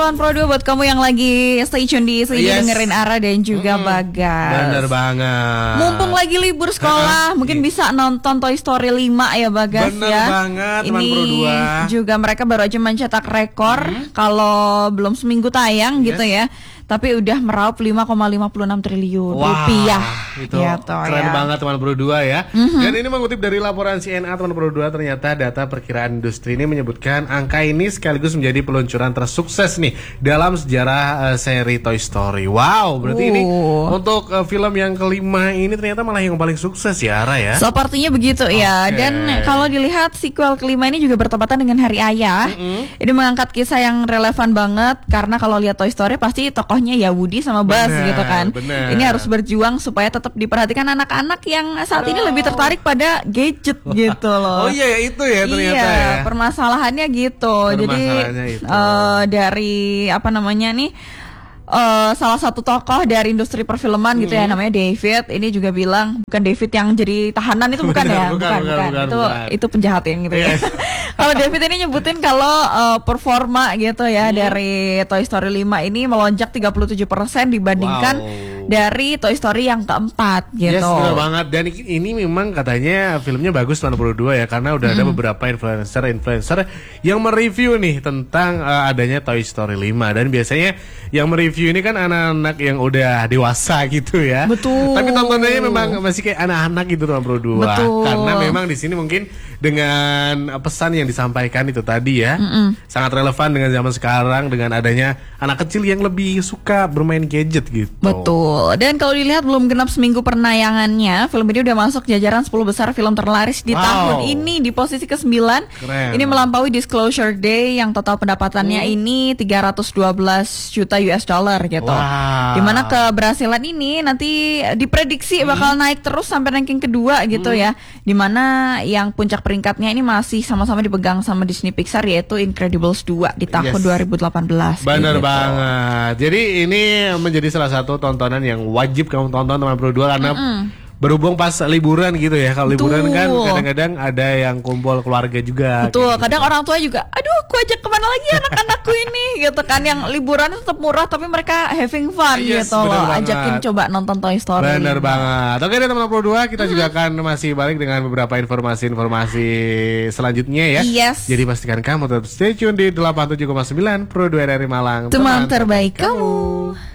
Teman Pro 2 buat kamu yang lagi stay tune di sini dengerin Ara dan juga Bagas. Bener banget. Mumpung lagi libur sekolah, mungkin bisa nonton Toy Story 5 ya Bagas. Bener ya. banget teman Ini Pro 2. juga mereka baru aja mencetak rekor kalau belum seminggu tayang gitu ya. Tapi udah meraup 5,56 triliun rupiah. Itu gitu, keren ya. banget teman Pro 2 ya. Dan ini mengutip dari laporan CNA teman Pro 2, ternyata data perkiraan industri ini menyebutkan angka ini sekaligus menjadi peluncuran tersukses nih dalam sejarah seri Toy Story. Wow, berarti ini untuk film yang kelima ini ternyata malah yang paling sukses ya Ara ya. Sepertinya begitu ya. Dan kalau dilihat sequel kelima ini juga bertepatan dengan Hari Ayah. Ini mengangkat kisah yang relevan banget karena kalau lihat Toy Story pasti tokohnya ya Woody sama Buzz gitu kan. Ini harus berjuang supaya tetap diperhatikan anak-anak yang saat ini lebih tertarik pada gadget gitu loh. Oh iya itu ya ternyata ya. Permasalahannya gitu. Jadi dari apa namanya nih, salah satu tokoh dari industri perfilman gitu ya, namanya David. Ini juga bilang, bukan David yang jadi tahanan itu bukan ya, bukan. Itu penjahat yang gitu ya. Kalau David ini nyebutin kalau performa gitu ya dari Toy Story 5 ini melonjak 37% dibandingkan dari Toy Story yang keempat gitu. Yes, benar banget. Dan ini memang katanya filmnya bagus tahun 2022 ya, karena udah ada beberapa influencer yang mereview nih tentang adanya Toy Story 5. Dan biasanya yang mereview ini kan anak-anak yang udah dewasa gitu ya. Betul. Tapi tontonannya memang masih kayak anak-anak gitu tahun 2022. Betul. Karena memang di sini mungkin dengan pesan yang disampaikan itu tadi ya, sangat relevan dengan zaman sekarang dengan adanya anak kecil yang lebih suka bermain gadget gitu. Betul. Dan kalau dilihat belum genap seminggu penayangannya, film ini udah masuk jajaran 10 besar film terlaris di tahun ini di posisi ke-9. Ini melampaui Disclosure Day yang total pendapatannya ini 312 juta US dollar gitu. Dimana keberhasilan ini nanti diprediksi bakal naik terus sampai ranking kedua gitu ya. Dimana yang puncak peringkatnya ini masih sama-sama dipegang sama Disney Pixar, yaitu Incredibles 2 di tahun 2018. Bener gitu. banget. Jadi ini menjadi salah satu tontonan yang wajib kamu tonton teman Pro 2 karena berhubung pas liburan gitu ya. Kalau liburan kan kadang-kadang ada yang kumpul keluarga juga. Betul, gitu. kadang orang tua juga, aduh aku ajak kemana lagi anak-anakku ini gitu kan. Yang liburan tetap murah tapi mereka having fun gitu loh. Ajakin coba nonton Toy Story. Bener banget. Oke deh teman Pro 2, kita juga akan masih balik dengan beberapa informasi-informasi selanjutnya ya. Jadi pastikan kamu tetap stay tune di 87,9 Pro 2 dari Malang. Teman terbaik kamu.